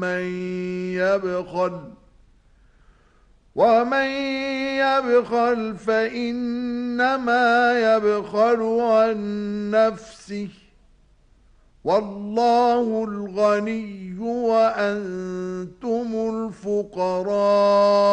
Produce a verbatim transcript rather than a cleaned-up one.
من يبخل ومن يبخل فإنما يبخل عن نفسه والله الغني وأنتم الفقراء